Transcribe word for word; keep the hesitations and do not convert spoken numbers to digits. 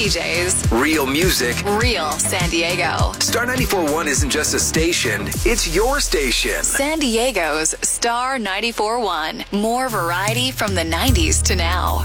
D Js. Real music. Real San Diego. Star ninety-four point one isn't just a station, it's your station. San Diego's Star ninety-four point one. More variety from the nineties to now.